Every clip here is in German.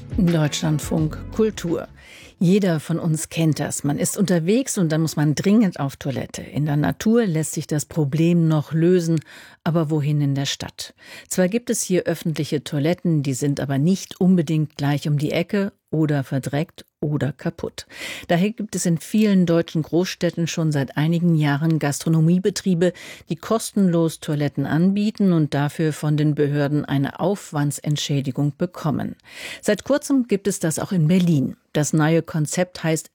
Deutschlandfunk Kultur. Jeder von uns kennt das. Man ist unterwegs und dann muss man dringend auf Toilette. In der Natur lässt sich das Problem noch lösen, aber wohin in der Stadt? Zwar gibt es hier öffentliche Toiletten, die sind aber nicht unbedingt gleich um die Ecke oder verdreckt oder kaputt. Daher gibt es in vielen deutschen Großstädten schon seit einigen Jahren Gastronomiebetriebe, die kostenlos Toiletten anbieten und dafür von den Behörden eine Aufwandsentschädigung bekommen. Seit kurzem gibt es das auch in Berlin. Das neue Konzept heißt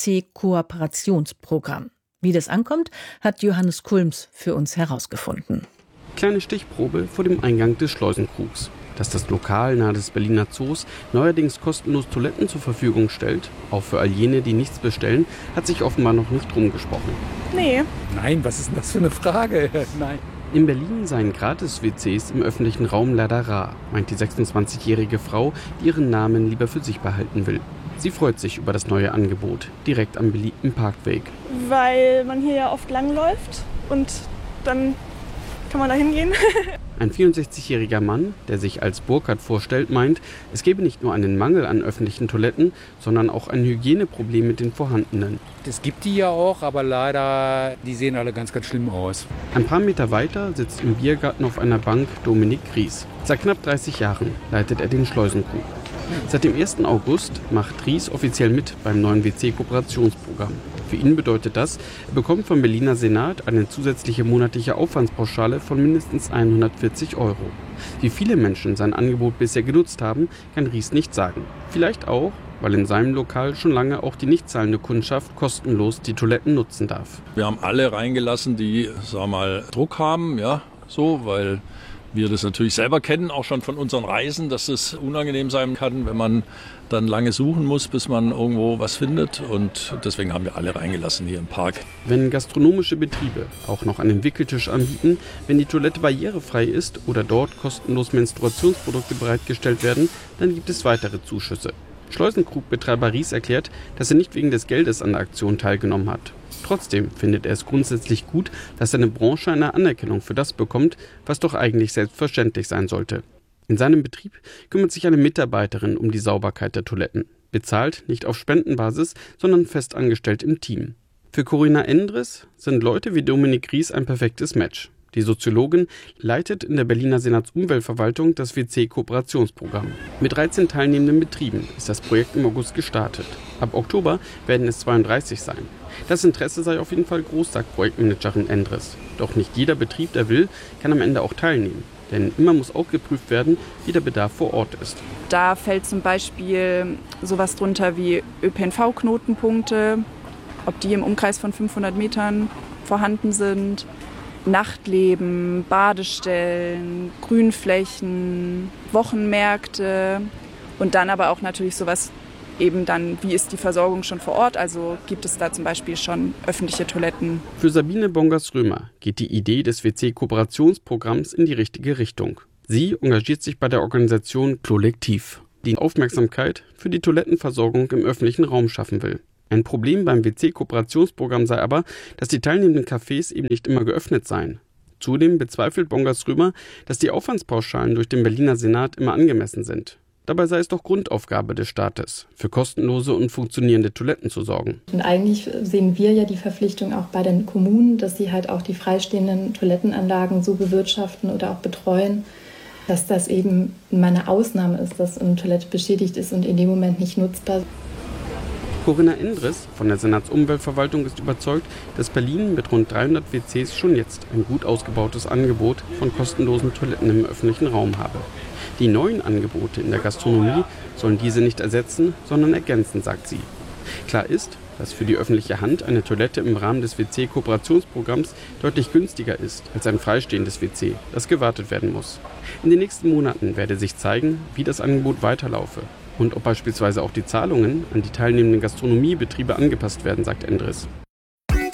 WC-Kooperationsprogramm. Wie das ankommt, hat Johannes Kulms für uns herausgefunden. Kleine Stichprobe vor dem Eingang des Schleusenkrugs. Dass das Lokal nahe des Berliner Zoos neuerdings kostenlos Toiletten zur Verfügung stellt, auch für all jene, die nichts bestellen, hat sich offenbar noch nicht rumgesprochen. Nee. Nein, was ist denn das für eine Frage? Nein. In Berlin seien Gratis-WCs im öffentlichen Raum leider rar, meint die 26-jährige Frau, die ihren Namen lieber für sich behalten will. Sie freut sich über das neue Angebot, direkt am beliebten Parkweg. Weil man hier ja oft langläuft und dann kann man da hingehen. Ein 64-jähriger Mann, der sich als Burkhard vorstellt, meint, es gebe nicht nur einen Mangel an öffentlichen Toiletten, sondern auch ein Hygieneproblem mit den vorhandenen. Es gibt die ja auch, aber leider, die sehen alle ganz, ganz schlimm aus. Ein paar Meter weiter sitzt im Biergarten auf einer Bank Dominik Ries. Seit knapp 30 Jahren leitet er den Schleusenkrug. Seit dem 1. August macht Ries offiziell mit beim neuen WC-Kooperationsprogramm. Für ihn bedeutet das, er bekommt vom Berliner Senat eine zusätzliche monatliche Aufwandspauschale von mindestens 140 €. Wie viele Menschen sein Angebot bisher genutzt haben, kann Ries nicht sagen. Vielleicht auch, weil in seinem Lokal schon lange auch die nicht zahlende Kundschaft kostenlos die Toiletten nutzen darf. Wir haben alle reingelassen, die, Druck haben, weil wir das natürlich selber kennen, auch schon von unseren Reisen, dass es unangenehm sein kann, wenn man dann lange suchen muss, bis man irgendwo was findet. Und deswegen haben wir alle reingelassen hier im Park. Wenn gastronomische Betriebe auch noch einen Wickeltisch anbieten, wenn die Toilette barrierefrei ist oder dort kostenlos Menstruationsprodukte bereitgestellt werden, dann gibt es weitere Zuschüsse. Schleusenkrug-Betreiber Ries erklärt, dass er nicht wegen des Geldes an der Aktion teilgenommen hat. Trotzdem findet er es grundsätzlich gut, dass seine Branche eine Anerkennung für das bekommt, was doch eigentlich selbstverständlich sein sollte. In seinem Betrieb kümmert sich eine Mitarbeiterin um die Sauberkeit der Toiletten. Bezahlt nicht auf Spendenbasis, sondern fest angestellt im Team. Für Corinna Endres sind Leute wie Dominik Ries ein perfektes Match. Die Soziologin leitet in der Berliner Senatsumweltverwaltung das WC-Kooperationsprogramm. Mit 13 teilnehmenden Betrieben ist das Projekt im August gestartet. Ab Oktober werden es 32 sein. Das Interesse sei auf jeden Fall groß, sagt Projektmanagerin Endres. Doch nicht jeder Betrieb, der will, kann am Ende auch teilnehmen. Denn immer muss auch geprüft werden, wie der Bedarf vor Ort ist. Da fällt zum Beispiel sowas drunter wie ÖPNV-Knotenpunkte, ob die im Umkreis von 500 Metern vorhanden sind. Nachtleben, Badestellen, Grünflächen, Wochenmärkte und dann aber auch natürlich sowas eben dann, wie ist die Versorgung schon vor Ort, also gibt es da zum Beispiel schon öffentliche Toiletten. Für Sabine Bongers-Römer geht die Idee des WC-Kooperationsprogramms in die richtige Richtung. Sie engagiert sich bei der Organisation Kollektiv, die Aufmerksamkeit für die Toilettenversorgung im öffentlichen Raum schaffen will. Ein Problem beim WC-Kooperationsprogramm sei aber, dass die teilnehmenden Cafés eben nicht immer geöffnet seien. Zudem bezweifelt Bongers-Römer, dass die Aufwandspauschalen durch den Berliner Senat immer angemessen sind. Dabei sei es doch Grundaufgabe des Staates, für kostenlose und funktionierende Toiletten zu sorgen. Und eigentlich sehen wir ja die Verpflichtung auch bei den Kommunen, dass sie halt auch die freistehenden Toilettenanlagen so bewirtschaften oder auch betreuen, dass das eben mal eine Ausnahme ist, dass eine Toilette beschädigt ist und in dem Moment nicht nutzbar. Corinna Endres von der Senatsumweltverwaltung ist überzeugt, dass Berlin mit rund 300 WCs schon jetzt ein gut ausgebautes Angebot von kostenlosen Toiletten im öffentlichen Raum habe. Die neuen Angebote in der Gastronomie sollen diese nicht ersetzen, sondern ergänzen, sagt sie. Klar ist, dass für die öffentliche Hand eine Toilette im Rahmen des WC-Kooperationsprogramms deutlich günstiger ist als ein freistehendes WC, das gewartet werden muss. In den nächsten Monaten werde sich zeigen, wie das Angebot weiterlaufe und ob beispielsweise auch die Zahlungen an die teilnehmenden Gastronomiebetriebe angepasst werden, sagt Endres.